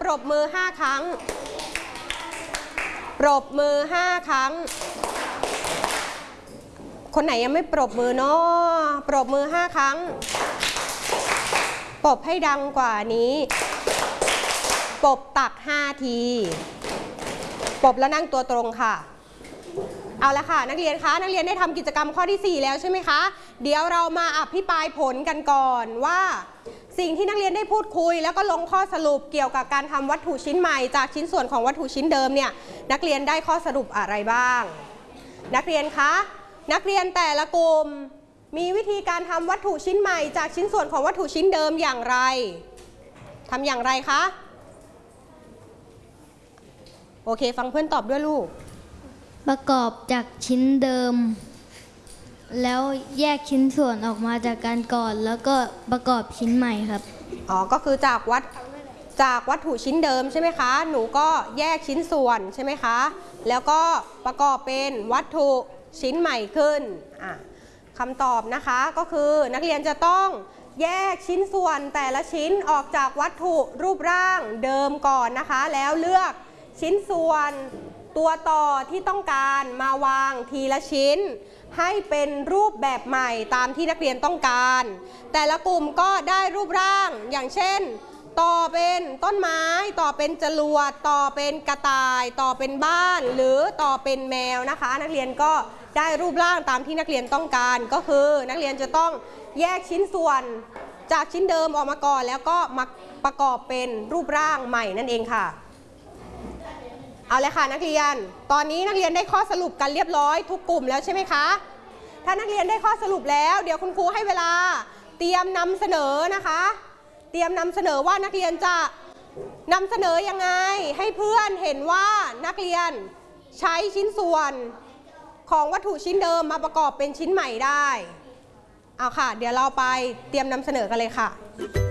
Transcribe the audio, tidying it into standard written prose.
ปรบมือ5ครั้งปรบมือ5ครั้งคนไหนยังไม่ปรบมือเนาะปรบมือ5ครั้งปรบให้ดังกว่านี้ปรบตัก5ทีปรบแล้วนั่งตัวตรงค่ะเอาละค่ะนักเรียนคะนักเรียนได้ทำกิจกรรมข้อที่4แล้วใช่ไหมคะเดี๋ยวเรามาอภิปรายผลกันก่อนว่าสิ่งที่นักเรียนได้พูดคุยแล้วก็ลงข้อสรุปเกี่ยวกับการทำวัตถุชิ้นใหม่จากชิ้นส่วนของวัตถุชิ้นเดิมเนี่ยนักเรียนได้ข้อสรุปอะไรบ้างนักเรียนคะนักเรียนแต่ละกลุ่มมีวิธีการทำวัตถุชิ้นใหม่จากชิ้นส่วนของวัตถุชิ้นเดิมอย่างไรทำอย่างไรคะโอเคฟังเพื่อนตอบด้วยลูกประกอบจากชิ้นเดิมแล้วแยกชิ้นส่วนออกมาจากกันก่อนแล้วก็ประกอบชิ้นใหม่ครับอ๋อก็คือจากวัตถุชิ้นเดิมใช่ไหมคะหนูก็แยกชิ้นส่วนใช่ไหมคะแล้วก็ประกอบเป็นวัตถุชิ้นใหม่ขึ้นคำตอบนะคะก็คือนักเรียนจะต้องแยกชิ้นส่วนแต่ละชิ้นออกจากวัตถุรูปร่างเดิมก่อนนะคะแล้วเลือกชิ้นส่วนตัวต่อที่ต้องการมาวางทีละชิ้นให้เป็นรูปแบบใหม่ตามที่นักเรียนต้องการแต่ละกลุ่มก็ได้รูปร่างอย่างเช่นต่อเป็นต้นไม้ต่อเป็นจรวดต่อเป็นกระต่ายต่อเป็นบ้านหรือต่อเป็นแมวนะคะนักเรียนก็ได้รูปร่างตามที่นักเรียนต้องการก็คือนักเรียนจะต้องแยกชิ้นส่วนจากชิ้นเดิมออกมาก่อนแล้วก็มาประกอบเป็นรูปร่างใหม่นั่นเองค่ะเอาเลยค่ะนักเรียนตอนนี้นักเรียนได้ข้อสรุปกันเรียบร้อยทุกกลุ่มแล้วใช่ไหมคะถ้านักเรียนได้ข้อสรุปแล้วเดี๋ยวคุณครูให้เวลาเตรียมนำเสนอนะคะเตรียมนำเสนอว่านักเรียนจะนำเสนอยังไงให้เพื่อนเห็นว่านักเรียนใช้ชิ้นส่วนของวัตถุชิ้นเดิมมาประกอบเป็นชิ้นใหม่ได้เอาค่ะเดี๋ยวเราไปเตรียมนำเสนอกันเลยค่ะ